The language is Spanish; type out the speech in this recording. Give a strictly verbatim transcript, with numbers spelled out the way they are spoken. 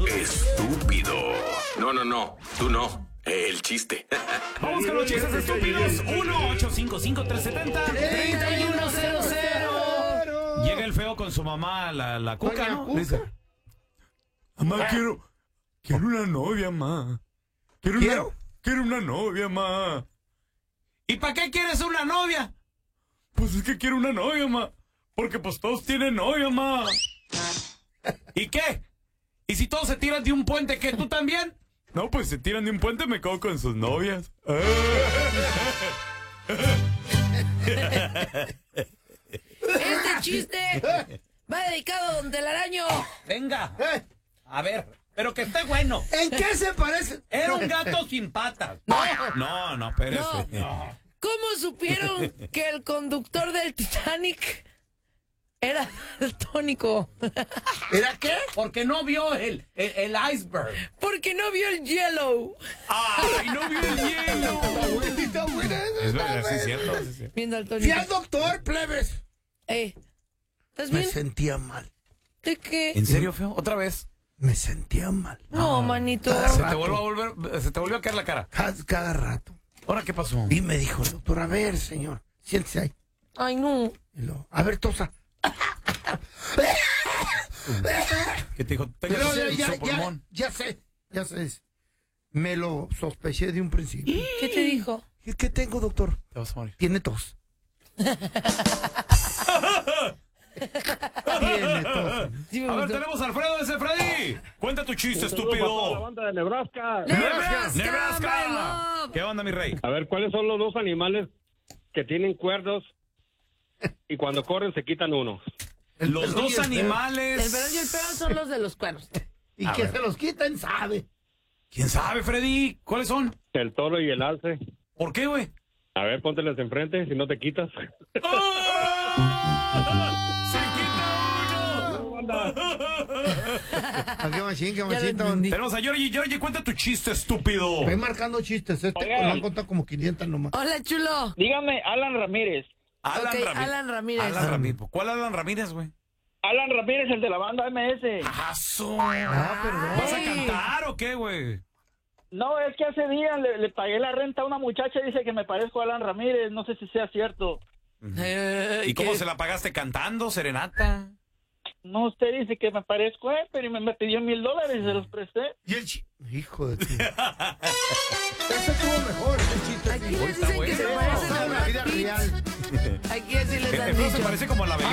estúpido. No, no, no, tú no. El chiste. Vamos con los chistes estúpidos. uno ocho cinco cinco, tres siete cero, tres uno cero cero. Llega el feo con su mamá, la, la Cuca, ¿no? Dice: mamá, quiero, quiero una novia, ma. Quiero, ¿Quiero? Una, quiero una novia, ma. ¿Y para qué quieres una novia? Pues es que quiero una novia, ma. Porque pues todos tienen novia, ma. ¿Y qué? ¿Y si todos se tiran de un puente, qué? ¿Tú también? No, pues se tiran de un puente, me cago con sus novias. Este chiste va dedicado a Don Telaraño. Venga. A ver, pero que esté bueno. ¿En qué se parece? Era un gato sin patas. No, no, no, espérese. No. ¿Cómo supieron que el conductor del Titanic era daltónico? ¿Era qué? Porque no vio el, el, el iceberg. Porque no vio el yellow. ¡Ay, no vio el hielo! Está buena esa, Es está verdad, sí, buena. es cierto. Sí, sí. Bien daltónico. Fui al doctor, plebes. Eh, ¿estás Me bien? sentía mal. ¿De qué? ¿En serio, feo? ¿Otra vez? Me sentía mal. No, manito. Se te volvió a volver, se te volvió a caer la cara. Cada, cada rato. ¿Ahora qué pasó? Y me dijo el doctor, a ver, señor, siéntese ahí. Ay, no. Y lo, a ver, tosa. ¿Qué te dijo? Tenga Pero su, ya, ya, su ya, pulmón. ya sé, ya sé. Me lo sospeché de un principio. ¿Qué te dijo? ¿Qué, qué tengo, doctor? Te vas a morir. Tiene tos. Tiene tos. Sí, me A ver, gustó. tenemos a Alfredo ese Freddy. Cuenta tu chiste, Un saludo para toda la estúpido. banda de Nebraska. Nebraska, Nebraska. my love. ¿Qué onda, mi rey? A ver, ¿cuáles son los dos animales que tienen cuernos y cuando corren se quitan uno? El Los perro y dos el perro. animales. El verano y el peón son los de los cuernos. Y A que ver. se los quiten, sabe. ¿Quién sabe, Freddy? ¿Cuáles son? El toro y el alce. ¿Por qué, güey? A ver, pónteles enfrente si no te quitas. ¡Ah! ¡Se quita uno! ¿A qué machín, qué Ya lo machín? entendí. Tenemos a Georgie. Georgie, cuenta tu chiste, estúpido. Ven marcando chistes. Este Oigan. lo han contado como quinientas nomás. Hola, chulo. Dígame, Alan Ramírez. Alan Ok, Ramírez. Alan Ramírez. Alan Ramírez. ¿Cuál Alan Ramírez, güey? Alan Ramírez, el de la banda M S. ¡Aso! Ah, perdón. ¿Vas a Ey. cantar o qué, güey? No, es que hace días le, le pagué la renta a una muchacha y dice que me parezco a Alan Ramírez. No sé si sea cierto. Eh, ¿Y cómo ¿qué? se la pagaste cantando, serenata? No, usted dice que me parezco a él, pero me, me pidió mil dólares y se los presté. Y el chi... Hijo de ti. Ese estuvo mejor, el chiste. Aquí sí. les dicen que se bueno. parecen a En la Brad vida Pitt. real. Aquí así les han El feo se dicho. parece como a la